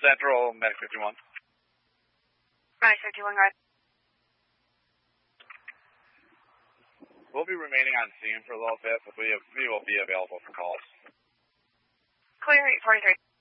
Central, Medic 51. Medic 51, go ahead. We'll be remaining on scene for a little bit, but we will be available for calls. Clear 843.